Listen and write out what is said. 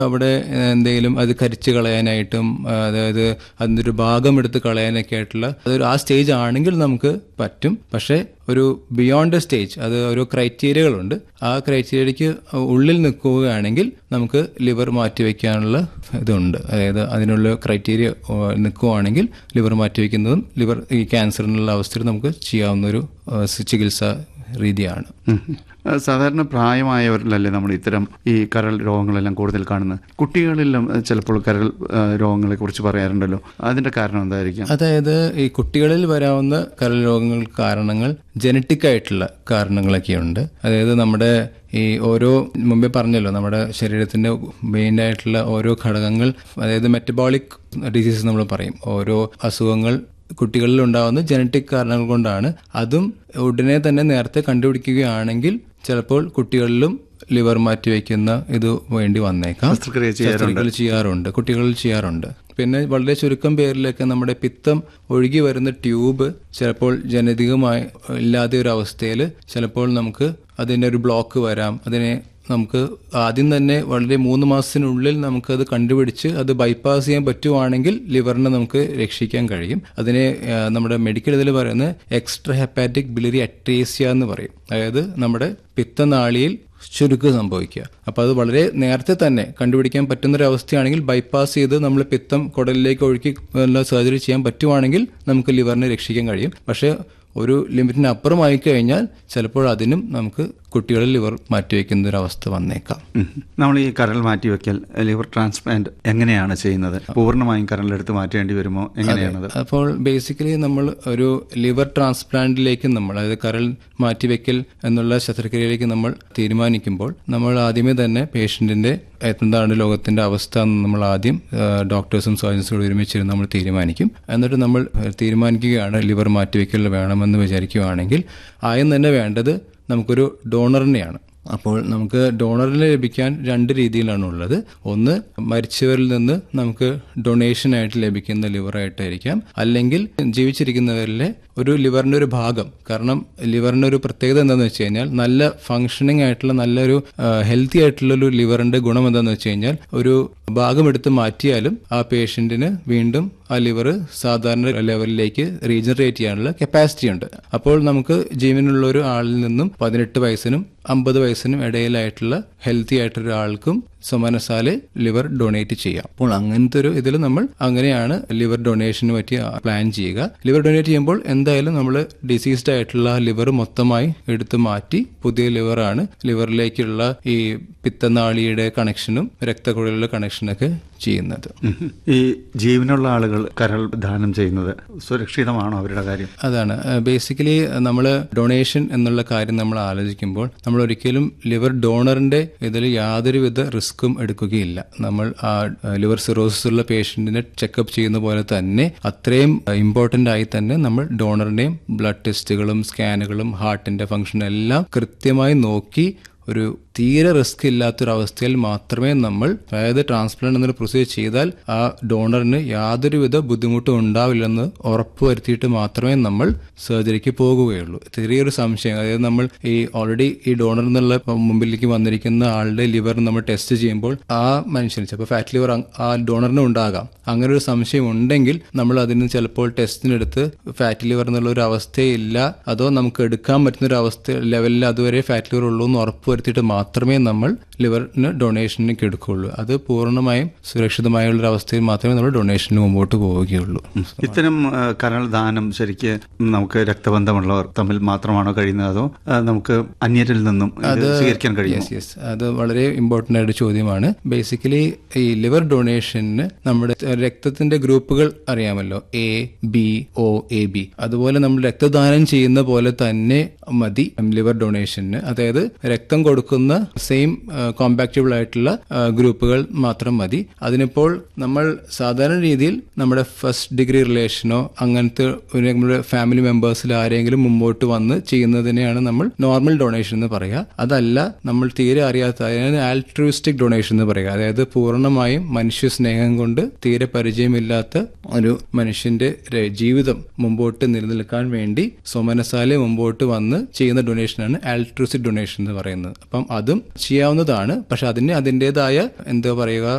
അവിടെ എന്തെങ്കിലും അത് കരിച്ച് കളയാനായിട്ടും അതായത് അതിൻ്റെ ഒരു ഭാഗം എടുത്ത് കളയാനൊക്കെ ആയിട്ടുള്ള അതൊരു ആ സ്റ്റേജ് ആണെങ്കിൽ നമുക്ക് പറ്റും. പക്ഷേ ഒരു ബിയോണ്ട് സ്റ്റേജ് അത് ഓരോ ക്രൈറ്റീരിയകളുണ്ട്. ആ ക്രൈറ്റീരിയയ്ക്ക് ഉള്ളിൽ നിൽക്കുകയാണെങ്കിൽ നമുക്ക് ലിവർ മാറ്റിവെക്കാനുള്ള ഇതുണ്ട്. അതായത് അതിനുള്ള ക്രൈറ്റീരിയ നിൽക്കുകയാണെങ്കിൽ ലിവർ മാറ്റിവെക്കുന്നതും ലിവർ ഈ ക്യാൻസറിനുള്ള അവസ്ഥയിൽ നമുക്ക് ചെയ്യാവുന്ന ഒരു ചികിത്സാ രീതിയാണ്. സാധാരണ പ്രായമായവരിലല്ലേ നമ്മൾ ഇത്തരം ഈ കരൾ രോഗങ്ങളെല്ലാം കൂടുതൽ കാണുന്നത്? കുട്ടികളിലും ചിലപ്പോൾ കരൾ രോഗങ്ങളെ കുറിച്ച് പറയാറുണ്ടല്ലോ, അതിന്റെ കാരണം എന്തായിരിക്കും? അതായത് ഈ കുട്ടികളിൽ വരാവുന്ന കരൾ രോഗങ്ങൾക്ക് കാരണങ്ങൾ ജനറ്റിക് ആയിട്ടുള്ള കാരണങ്ങളൊക്കെയുണ്ട്. അതായത് നമ്മുടെ ഈ ഓരോ മുമ്പേ പറഞ്ഞല്ലോ നമ്മുടെ ശരീരത്തിന്റെ മെയിൻ ആയിട്ടുള്ള ഓരോ ഘടകങ്ങൾ, അതായത് മെറ്റബോളിക് ഡിസീസ് നമ്മൾ പറയും, ഓരോ അസുഖങ്ങൾ കുട്ടികളിൽ ഉണ്ടാകുന്ന ജനറ്റിക് കാരണങ്ങൾ കൊണ്ടാണ്. അതും ഉടനെ തന്നെ നേരത്തെ കണ്ടുപിടിക്കുകയാണെങ്കിൽ ചിലപ്പോൾ കുട്ടികളിലും ലിവർ മാറ്റിവെക്കുന്ന ഇത് വേണ്ടി വന്നേക്കാം. ശസ്ത്രക്രിയകൾ ചെയ്യാറുണ്ട്, കുട്ടികളിൽ ചെയ്യാറുണ്ട്. പിന്നെ വളരെ ചുരുക്കം പേരിലൊക്കെ നമ്മുടെ പിത്തം ഒഴുകി വരുന്ന ട്യൂബ് ചിലപ്പോൾ ജനിതകമായി ഇല്ലാത്ത ഒരു അവസ്ഥയിൽ ചിലപ്പോൾ നമുക്ക് അതിൻ്റെ ഒരു ബ്ലോക്ക് വരാം. അതിനെ നമുക്ക് ആദ്യം തന്നെ വളരെ 3 മാസത്തിനുള്ളിൽ നമുക്കത് കണ്ടുപിടിച്ച് അത് ബൈപ്പാസ് ചെയ്യാൻ പറ്റുവാണെങ്കിൽ ലിവറിനെ നമുക്ക് രക്ഷിക്കാൻ കഴിയും. അതിനെ നമ്മുടെ മെഡിക്കൽ ഇതിൽ പറയുന്നത് എക്സ്ട്രാ ഹെപ്പാറ്റിക് ബിലിയറി അട്രേസിയ എന്ന് പറയും. അതായത് നമ്മുടെ പിത്തനാളിയിൽ ചുരുക്ക് സംഭവിക്കുക. അപ്പോൾ അത് വളരെ നേരത്തെ തന്നെ കണ്ടുപിടിക്കാൻ പറ്റുന്നൊരവസ്ഥയാണെങ്കിൽ ബൈപ്പാസ് ചെയ്ത് നമ്മൾ പിത്തം കുടലിലേക്ക് ഒഴുക്കി സർജറി ചെയ്യാൻ പറ്റുവാണെങ്കിൽ നമുക്ക് ലിവറിനെ രക്ഷിക്കാൻ കഴിയും. പക്ഷേ ഒരു ലിമിറ്റിന് അപ്പുറമായി കഴിഞ്ഞാൽ ചിലപ്പോൾ അതിനും നമുക്ക് കുട്ടികളിൽ ലിവർ മാറ്റിവെക്കുന്ന ഒരു അവസ്ഥ വന്നേക്കാം. നമ്മൾ ഈ കരൾ മാറ്റിവെക്കൽ, ലിവർ ട്രാൻസ്പ്ലാന്റ് എങ്ങനെയാണ് ചെയ്യുന്നത്? പൂർണ്ണമായും കരളെടുത്ത് മാറ്റേണ്ടി വരുമോ? എങ്ങനെയാണത്? അപ്പോൾ ബേസിക്കലി നമ്മൾ ഒരു ലിവർ ട്രാൻസ്പ്ലാന്റിലേക്ക് നമ്മൾ, അതായത് കരൾ മാറ്റിവെക്കൽ എന്നുള്ള ശസ്ത്രക്രിയയിലേക്ക് നമ്മൾ തീരുമാനിക്കുമ്പോൾ നമ്മൾ ആദ്യമേ തന്നെ പേഷ്യന്റിന്റെ എന്താണ് ലോകത്തിന്റെ അവസ്ഥ എന്ന് നമ്മൾ ആദ്യം ഡോക്ടേഴ്സും സർജൻസും ഒരുമിച്ചിരുന്ന് നമ്മൾ തീരുമാനിക്കും. എന്നിട്ട് നമ്മൾ തീരുമാനിക്കുകയാണ് ലിവർ മാറ്റിവെക്കൽ വേണമെന്ന് വിചാരിക്കുകയാണെങ്കിൽ ആദ്യം തന്നെ വേണ്ടത് നമുക്കൊരു ഡോണറിനെയാണ്. അപ്പോൾ നമുക്ക് ഡോണറിനെ ലഭിക്കാൻ 2 രീതിയിലാണ് ഉള്ളത്. ഒന്ന്, മരിച്ചവരിൽ നിന്ന് നമുക്ക് ഡൊണേഷനായിട്ട് ലഭിക്കുന്ന ലിവറായിട്ടായിരിക്കാം, അല്ലെങ്കിൽ ജീവിച്ചിരിക്കുന്നവരിലെ ഒരു ലിവറിന്റെ ഒരു ഭാഗം. കാരണം ലിവറിന്റെ ഒരു പ്രത്യേകത എന്താണെന്ന് വെച്ച് കഴിഞ്ഞാൽ നല്ല ഫങ്ഷനിങ് ആയിട്ടുള്ള നല്ലൊരു ഹെൽത്തി ആയിട്ടുള്ള ഒരു ലിവറിന്റെ ഗുണം എന്താണെന്ന് വെച്ച് കഴിഞ്ഞാൽ ഒരു ഭാഗം എടുത്ത് മാറ്റിയാലും ആ പേഷ്യന്റിന് വീണ്ടും ആ ലിവർ സാധാരണ ലെവലിലേക്ക് റീജനറേറ്റ് ചെയ്യാനുള്ള കപ്പാസിറ്റി ഉണ്ട്. അപ്പോൾ നമുക്ക് ജീവനുള്ള ഒരു ആളിൽ നിന്നും 18 വയസ്സിനും 50 വയസ്സിനും ഇടയിലായിട്ടുള്ള ഹെൽത്തി ആയിട്ടൊരു ആൾക്കും സമാനസാലെ ലിവർ ഡൊണേറ്റ് ചെയ്യാം. അപ്പോൾ അങ്ങനത്തെ ഒരു ഇതിൽ നമ്മൾ അങ്ങനെയാണ് ലിവർ ഡൊണേഷന് പറ്റി പ്ലാൻ ചെയ്യുക. ലിവർ ഡൊണേറ്റ് ചെയ്യുമ്പോൾ എന്തായാലും നമ്മൾ ഡിസീസ്ഡ് ആയിട്ടുള്ള ലിവർ മൊത്തമായി എടുത്ത് മാറ്റി പുതിയ ലിവറാണ് ലിവറിലേക്കുള്ള ഈ പിത്തനാളിയുടെ കണക്ഷനും രക്തക്കുഴലിലെ കണക്ഷനൊക്കെ ചെയ്യുന്നത്. ഈ ജീവനുള്ള ആളുകൾ കരൾ ദാനം ചെയ്യുന്നത് സുരക്ഷിതമാണോ അവരുടെ കാര്യം? അതാണ് ബേസിക്കലി നമ്മൾ ഡൊണേഷൻ എന്നുള്ള കാര്യം നമ്മൾ ആലോചിക്കുമ്പോൾ നമ്മൾ ഒരിക്കലും ലിവർ ഡോണറിന്റെ ഇതിൽ യാതൊരുവിധ റിസ്ക്കും എടുക്കുകയില്ല. നമ്മൾ ആ ലിവർ സിറോസിസ് ഉള്ള പേഷ്യന്റിനെ ചെക്കപ്പ് ചെയ്യുന്ന പോലെ തന്നെ അത്രയും ഇമ്പോർട്ടന്റ് ആയി തന്നെ നമ്മൾ ഡോണറിന്റെയും ബ്ലഡ് ടെസ്റ്റുകളും സ്കാനുകളും ഹാർട്ടിന്റെ ഫംഗ്ഷൻ എല്ലാം കൃത്യമായി നോക്കി ഒരു തീരെ റിസ്ക് ഇല്ലാത്തൊരവസ്ഥയിൽ മാത്രമേ നമ്മൾ, അതായത് ട്രാൻസ്പ്ലാന്റ് എന്നൊരു പ്രൊസീജിയർ ചെയ്താൽ ആ ഡോണറിന് യാതൊരുവിധ ബുദ്ധിമുട്ടും ഉണ്ടാവില്ലെന്ന് ഉറപ്പുവരുത്തിയിട്ട് മാത്രമേ നമ്മൾ സർജറിക്ക് പോകുകയുള്ളൂ. ചെറിയൊരു സംശയം, അതായത് നമ്മൾ ഈ ഓൾറെഡി ഈ ഡോണർ എന്നുള്ള മുമ്പിലേക്ക് വന്നിരിക്കുന്ന ആളുടെ ലിവർ നമ്മൾ ടെസ്റ്റ് ചെയ്യുമ്പോൾ ആ മനുഷ്യന് ചിലപ്പോൾ ഫാറ്റ് ലിവർ ആ ഡോണറിന് ഉണ്ടാകാം. അങ്ങനെ ഒരു സംശയം ഉണ്ടെങ്കിൽ നമ്മൾ അതിന് ചിലപ്പോൾ ടെസ്റ്റിനെടുത്ത് ഫാറ്റ് ലിവർ എന്നുള്ള ഒരു അവസ്ഥയില്ല, അതോ നമുക്ക് എടുക്കാൻ പറ്റുന്ന ഒരു അവസ്ഥ ലെവലിൽ അതുവരെ ഫാറ്റ് ലിവർ ഉള്ളൂ എന്ന് ഉറപ്പുവരുത്തിയിട്ട് മാത്രമേ നമ്മൾ ലിവറിന് ഡൊണേഷനിലേക്ക് എടുക്കുകയുള്ളൂ. അത് പൂർണ്ണമായും സുരക്ഷിതമായുള്ള അവസ്ഥയിൽ മാത്രമേ നമ്മൾ ഡൊണേഷന് മുമ്പോട്ട് പോവുകയുള്ളൂ. ഇത്തരം കരൾ ദാനം ശരിക്ക് നമുക്ക് രക്തബന്ധമുള്ളവർ തമ്മിൽ മാത്രമാണോ കഴിയുന്നത്, അതോ നമുക്ക് അന്യരിൽ നിന്നും സ്വീകരിക്കാൻ കഴിയും? അത് വളരെ ഇമ്പോർട്ടന്റ് ആയിട്ട് ചോദ്യമാണ്. ബേസിക്കലി ഈ ലിവർ ഡൊണേഷന് നമ്മുടെ രക്തത്തിന്റെ ഗ്രൂപ്പുകൾ അറിയാമല്ലോ, A, B, O, A, B. അതുപോലെ നമ്മൾ രക്തദാനം ചെയ്യുന്ന പോലെ തന്നെ മതി ലിവർ ഡൊണേഷന്. അതായത് രക്തം കൊടുക്കുന്ന സെയിം കോമ്പാക്റ്റബിൾ ആയിട്ടുള്ള ഗ്രൂപ്പുകൾ മാത്രം മതി. അതിനിപ്പോൾ നമ്മൾ സാധാരണ രീതിയിൽ നമ്മുടെ ഫസ്റ്റ് ഡിഗ്രി റിലേഷനോ അങ്ങനത്തെ നമ്മുടെ ഫാമിലി മെമ്പേഴ്സിൽ ആരെങ്കിലും മുമ്പോട്ട് വന്ന് ചെയ്യുന്നതിനെയാണ് നമ്മൾ നോർമൽ ഡൊണേഷൻ എന്ന് പറയുക. അതല്ല നമ്മൾ തീരെ അറിയാത്ത ആൾട്രൂയിസ്റ്റിക് ഡൊണേഷൻ എന്ന് പറയുക. അതായത് പൂർണ്ണമായും മനുഷ്യ സ്നേഹം കൊണ്ട് തീരെ പരിചയമില്ലാത്ത ഒരു മനുഷ്യന്റെ ജീവിതം മുമ്പോട്ട് നിലനിൽക്കാൻ വേണ്ടി സ്വമനസാലെ മുമ്പോട്ട് വന്ന് ചെയ്യുന്ന ഡൊണേഷനാണ് ആൾട്രൂയിസ്റ്റിക് ഡൊണേഷൻ എന്ന് പറയുന്നത്. അപ്പം അതും ചെയ്യാവുന്നതാണ്. പക്ഷെ അതിന് അതിൻ്റെതായ എന്താ പറയുക